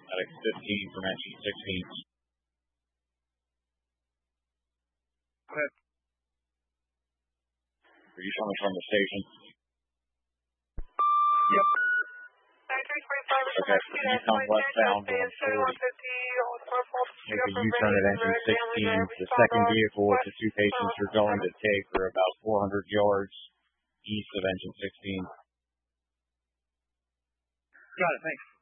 Medic 15 from engine 16. Go ahead. Are you coming from the station? Yep. Okay, you come westbound on 40. Make a U-turn at engine 16. The second vehicle with the two patients you're going to take are about 400 yards east of engine 16. Got it, thanks.